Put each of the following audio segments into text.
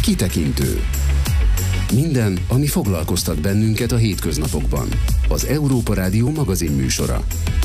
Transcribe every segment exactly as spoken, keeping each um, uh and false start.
Kitekintő. Minden, ami foglalkoztat bennünket a hétköznapokban. Az Európa Rádió magazinműsora.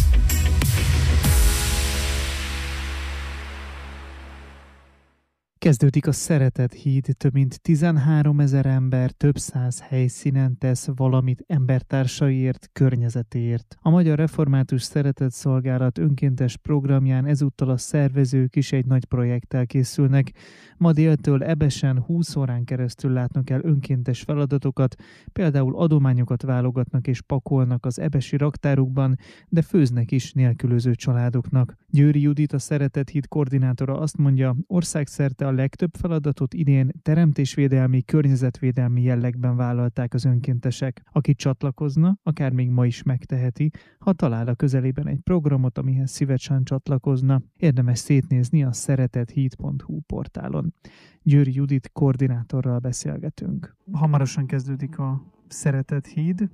Kezdődik a Szeretet Híd, több mint tizenháromezer ember több száz helyszínen tesz valamit embertársaiért, környezetéért. A Magyar Református Szeretetszolgálat önkéntes programján ezúttal a szervezők is egy nagy projekttel készülnek. Ma déltől Ebesen húsz órán keresztül látnak el önkéntes feladatokat, például adományokat válogatnak és pakolnak az ebesi raktárukban, de főznek is nélkülöző családoknak. Győri Judit, a Szeretet Híd koordinátora azt mondja, országszerte a legtöbb feladatot idén teremtésvédelmi, környezetvédelmi jellegben vállalták az önkéntesek. Aki csatlakozna, akár még ma is megteheti, ha talál a közelében egy programot, amihez szívesen csatlakozna. Érdemes szétnézni a szeretethíd pont hu portálon. Győri Judit koordinátorral beszélgetünk. Hamarosan kezdődik a Szeretet Híd.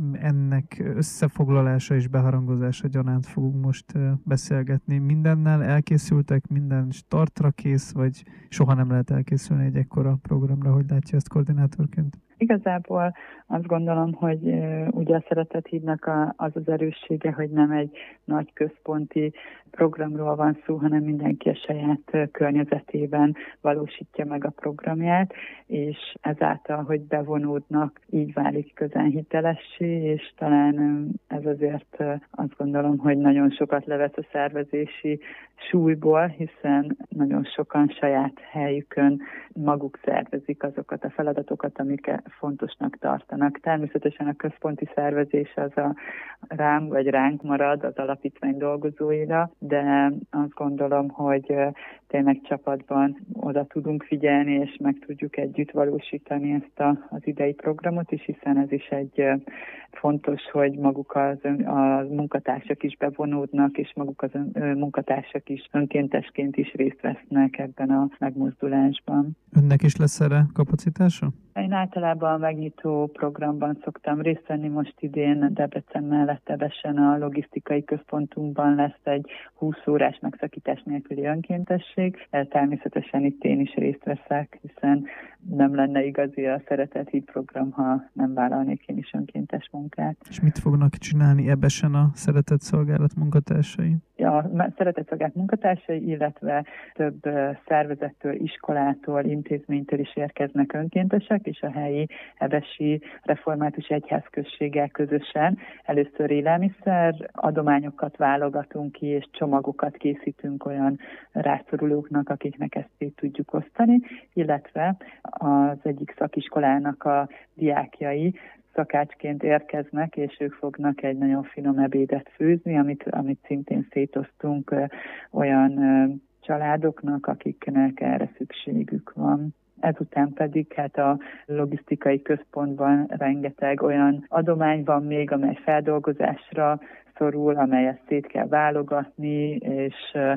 Ennek összefoglalása és beharangozása gyanánt fogunk most beszélgetni. Mindennel elkészültek, minden startra kész, vagy soha nem lehet elkészülni egy ekkora programra, hogy látja ezt koordinátorként? Igazából azt gondolom, hogy ugye a Szeretet Hídnak a, az az erőssége, hogy nem egy nagy központi programról van szó, hanem mindenki a saját környezetében valósítja meg a programját, és ezáltal, hogy bevonódnak, így válik közben hitelessé, és talán ez azért azt gondolom, hogy nagyon sokat levesz a szervezési súlyból, hiszen nagyon sokan saját helyükön maguk szervezik azokat a feladatokat, amiket fontosnak tartanak. Természetesen a központi szervezés az a rám vagy ránk marad az alapítvány dolgozóira, de azt gondolom, hogy tényleg csapatban oda tudunk figyelni, és meg tudjuk együtt valósítani ezt a, az idei programot is, hiszen ez is egy fontos, hogy maguk az, a munkatársak is bevonódnak, és maguk az munkatársak is önkéntesként is részt vesznek ebben a megmozdulásban. Önnek is lesz erre kapacitása? Én általában a megnyitó programban szoktam részt venni, most idén Debrecen mellett Ebesen a logisztikai központunkban lesz egy húsz órás megszakítás nélküli önkéntesség. Természetesen itt én is részt veszek, hiszen nem lenne igazi a Szeretet Híd program, ha nem vállalnék én is önkéntes munkát. És mit fognak csinálni Ebesen a Szeretetszolgálat munkatársai? Ja, a Szeretetszolgálat munkatársai, illetve több szervezettől, iskolától, intézménytől is érkeznek önkéntesek, és a helyi ebesi református egyházközséggel közösen először élelmiszer adományokat válogatunk ki, és csomagokat készítünk olyan rászorulóknak, akiknek ezt szét tudjuk osztani, illetve az egyik szakiskolának a diákjai szakácsként érkeznek, és ők fognak egy nagyon finom ebédet főzni, amit, amit szintén szétosztunk olyan családoknak, akiknek erre szükségük van. Ezután pedig hát a logisztikai központban rengeteg olyan adomány van még, amely feldolgozásra szorul, amelyet szét kell válogatni, és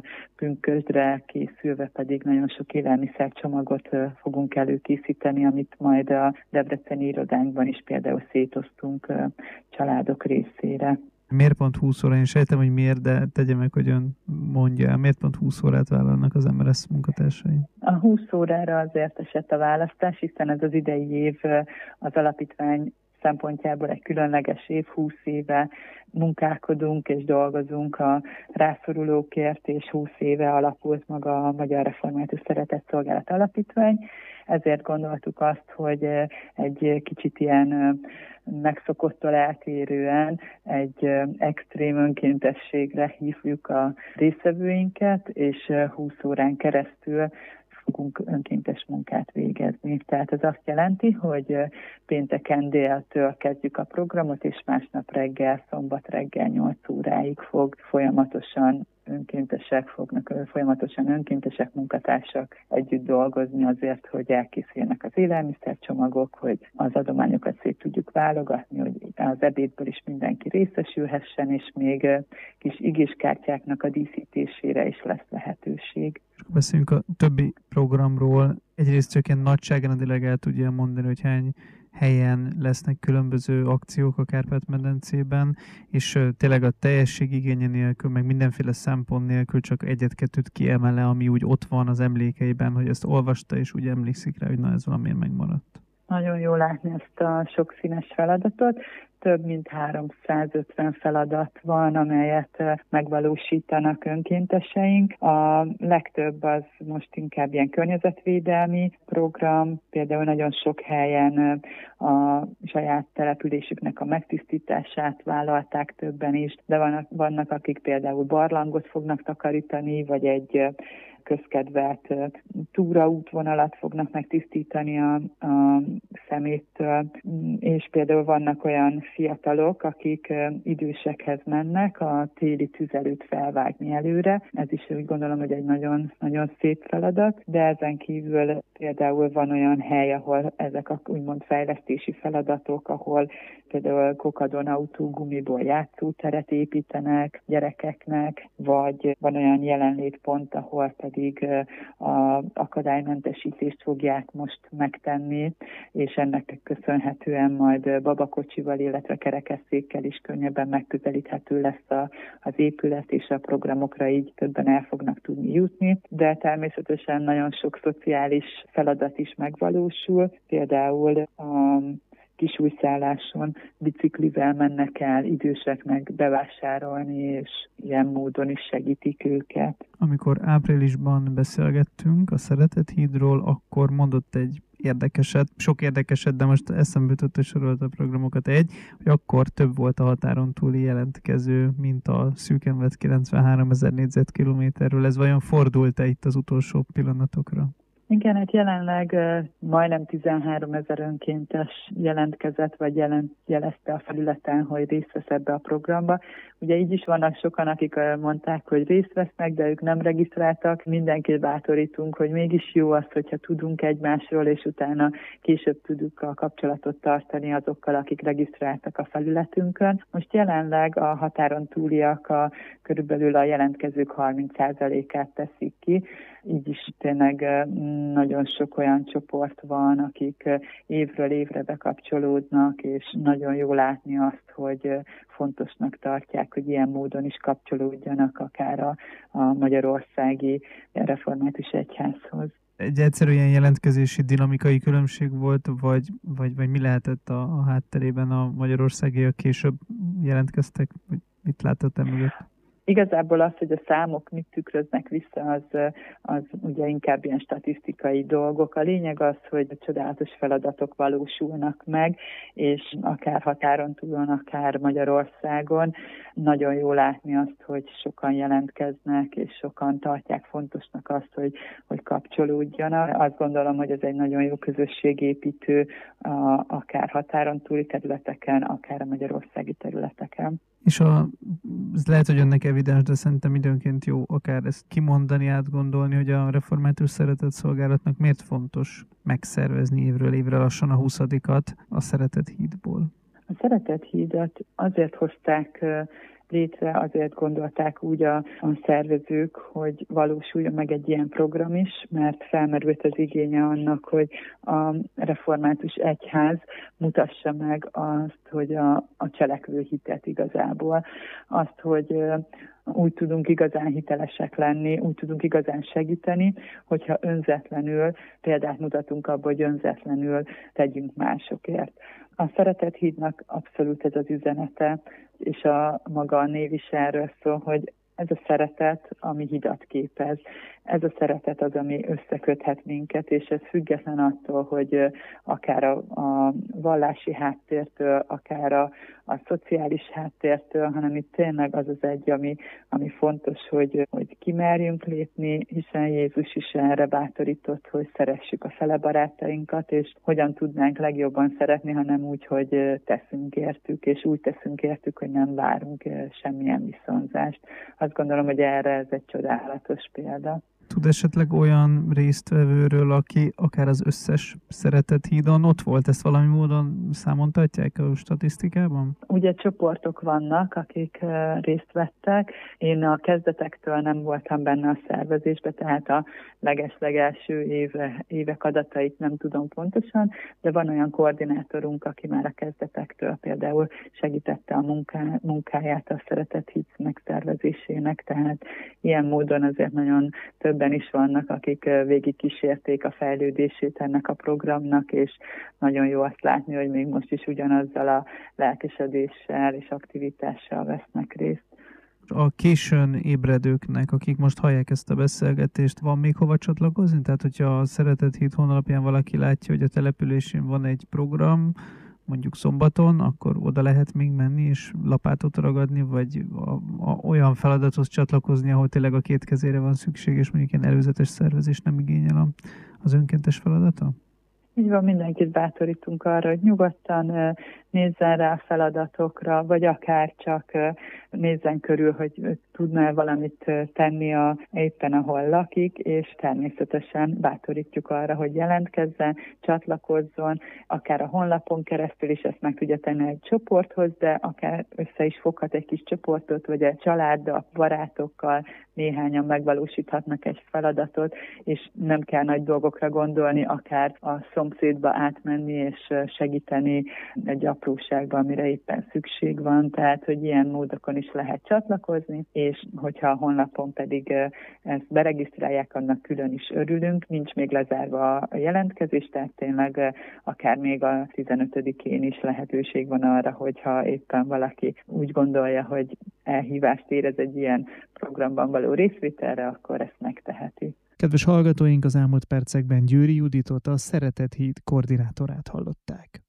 pünkösdre készülve pedig nagyon sok élelmiszercsomagot fogunk előkészíteni, amit majd a debreceni irodánkban is például szétoztunk családok részére. Miért pont húsz óra? Én sejtem, hogy miért, de tegye meg, hogy ön mondja. Miért pont húsz órát vállalnak az em er es munkatársai? A húsz órára azért esett a választás, hiszen ez az idei év az alapítvány szempontjából egy különleges év, húsz éve munkálkodunk és dolgozunk a rászorulókért, és húsz éve alakult maga a Magyar Református Szeretetszolgálat Alapítvány. Ezért gondoltuk azt, hogy egy kicsit ilyen megszokottól eltérően egy extrém önkéntességre hívjuk a résztvevőinket, és húsz órán keresztül fogunk önkéntes munkát végezni. Tehát ez azt jelenti, hogy pénteken déltől kezdjük a programot, és másnap reggel, szombat reggel nyolc óráig fog folyamatosan önkéntesek fognak, folyamatosan önkéntesek, munkatársak együtt dolgozni azért, hogy elkészüljenek az élelmiszercsomagok, hogy az adományokat szét tudjuk válogatni, hogy az ebédből is mindenki részesülhessen, és még kis igéskártyáknak a díszítésére is lesz lehetőség. Beszéljünk a többi programról. Egyrészt csak ilyen nagyságrendileg el tudja mondani, hogy hány helyen lesznek különböző akciók a Kárpát-medencében, és tényleg a teljesség igénye nélkül, meg mindenféle szempont nélkül csak egyet-kettőt kiemele, ami úgy ott van az emlékeiben, hogy ezt olvasta, és úgy emlékszik rá, hogy na ez valamiért megmaradt. Nagyon jó látni ezt a sokszínes feladatot. Több mint háromszázötven feladat van, amelyet megvalósítanak önkénteseink. A legtöbb az most inkább ilyen környezetvédelmi program, például nagyon sok helyen a saját településüknek a megtisztítását vállalták többen is, de vannak, vannak akik például barlangot fognak takarítani, vagy egy közkedvelt túraútvonalat fognak megtisztítani a, a szeméttől, és például vannak olyan fiatalok, akik idősekhez mennek a téli tüzelőt felvágni előre. Ez is úgy gondolom, hogy egy nagyon, nagyon szép feladat, de ezen kívül például van olyan hely, ahol ezek a úgymond fejlesztési feladatok, ahol például kokadon autógumiból játszóteret építenek gyerekeknek, vagy van olyan jelenlétpont, ahol pedig az akadálymentesítést fogják most megtenni, és ennek köszönhetően majd babakocsival, illetve kerekesszékkel is könnyebben megközelíthető lesz a, az épület, és a programokra így többen el fognak tudni jutni, de természetesen nagyon sok szociális feladat is megvalósul, például a kisújszálláson biciklivel mennek el időseknek bevásárolni, és ilyen módon is segítik őket. Amikor áprilisban beszélgettünk a Szeretett hídról, akkor mondott egy érdekeset, sok érdekeset, de most eszembe jutott, hogy sorolt a programokat egy, hogy akkor több volt a határon túli jelentkező, mint a szűken vett kilencvenháromezer négyzetkilométerről. Ez vajon fordult-e itt az utolsó pillanatokra? Igen, hát jelenleg uh, majdnem tizenháromezer önkéntes jelentkezett, vagy jelent, jelezte a felületen, hogy részt vesz ebbe a programba. Ugye így is vannak sokan, akik uh, mondták, hogy részt vesznek, de ők nem regisztráltak. Mindenkit bátorítunk, hogy mégis jó az, hogyha tudunk egymásról, és utána később tudjuk a kapcsolatot tartani azokkal, akik regisztráltak a felületünkön. Most jelenleg a határon túliak a, körülbelül a jelentkezők harminc százalékát teszik ki. Így is tényleg nagyon sok olyan csoport van, akik évről évre bekapcsolódnak, és nagyon jó látni azt, hogy fontosnak tartják, hogy ilyen módon is kapcsolódjanak akár a, a magyarországi református egyházhoz. Egy egyszerű ilyen jelentkezési dinamikai különbség volt, vagy, vagy, vagy mi lehetett a, a hátterében a magyarországiak később jelentkeztek, vagy mit látott emögött? Igazából az, hogy a számok mit tükröznek vissza, az, az ugye inkább ilyen statisztikai dolgok. A lényeg az, hogy csodálatos feladatok valósulnak meg, és akár határon túlon, akár Magyarországon. Nagyon jó látni azt, hogy sokan jelentkeznek, és sokan tartják fontosnak azt, hogy, hogy kapcsolódjanak. Azt gondolom, hogy ez egy nagyon jó közösségépítő, a, akár határon túli területeken, akár a magyarországi területeken. És a, ez lehet, hogy önnek evidens, de szerintem időnként jó akár ezt kimondani, átgondolni, hogy a református szeretett szolgálatnak miért fontos megszervezni évről évre lassan a huszadikat a Szeretett hídból. A Szeretett hídat azért hozták létre, azért gondolták úgy a, a szervezők, hogy valósuljon meg egy ilyen program is, mert felmerült az igénye annak, hogy a református egyház mutassa meg azt, hogy a, a cselekvő hitet igazából, azt, hogy úgy tudunk igazán hitelesek lenni, úgy tudunk igazán segíteni, hogyha önzetlenül, példát mutatunk abba, hogy önzetlenül tegyünk másokért. A Szeretett hídnak abszolút ez az üzenete, és a maga a név is erről szól, hogy ez a szeretet, ami hidat képez. Ez a szeretet az, ami összeköthet minket, és ez független attól, hogy akár a, a vallási háttértől, akár a, a szociális háttértől, hanem itt tényleg az az egy, ami, ami fontos, hogy, hogy kimerjünk lépni, hiszen Jézus is erre bátorított, hogy szeressük a fele barátainkat, és hogyan tudnánk legjobban szeretni, hanem úgy, hogy teszünk értük, és úgy teszünk értük, hogy nem várunk semmilyen viszonzást. Azt gondolom, hogy erre ez egy csodálatos példa. Tud esetleg olyan résztvevőről, aki akár az összes Szeretett hídon ott volt? Ezt valami módon számon tartják a statisztikában? Ugye csoportok vannak, akik részt vettek. Én a kezdetektől nem voltam benne a szervezésbe, tehát a legeslegelső éve, évek adatait nem tudom pontosan, de van olyan koordinátorunk, aki már a kezdetektől például segítette a munká, munkáját a Szeretett híd megszervezésének, tehát ilyen módon azért nagyon többen is vannak, akik végig kísérték a fejlődését ennek a programnak, és nagyon jó azt látni, hogy még most is ugyanazzal a lelkesedéssel és aktivitással vesznek részt. A későn ébredőknek, akik most hallják ezt a beszélgetést, van még hova csatlakozni? Tehát, hogyha a Szeretett híd honlapján valaki látja, hogy a településén van egy program, mondjuk szombaton, akkor oda lehet még menni és lapátot ragadni, vagy a, a, olyan feladathoz csatlakozni, ahol tényleg a két kezére van szükség, és mondjuk ilyen előzetes szervezés nem igényel a, az önkéntes feladata? Így van, mindenkit bátorítunk arra, hogy nyugodtan nézzen rá a feladatokra, vagy akár csak nézzen körül, hogy tudna valamit tenni a, éppen ahol lakik, és természetesen bátorítjuk arra, hogy jelentkezzen, csatlakozzon, akár a honlapon keresztül is ezt meg tudja tenni egy csoporthoz, de akár össze is foghat egy kis csoportot, vagy egy családdal, barátokkal, néhányan megvalósíthatnak egy feladatot, és nem kell nagy dolgokra gondolni, akár a szomszédba átmenni és segíteni egy apróságban, amire éppen szükség van, tehát hogy ilyen módokon is lehet csatlakozni, és hogyha a honlapon pedig ezt beregisztrálják, annak külön is örülünk, nincs még lezárva a jelentkezés, tehát tényleg akár még a tizenötödikén is lehetőség van arra, hogyha éppen valaki úgy gondolja, hogy elhívást érez egy ilyen programban való részvételre, akkor ezt megteheti. Kedves hallgatóink, az elmúlt percekben Győri Juditot, a Szeretett híd koordinátorát hallották.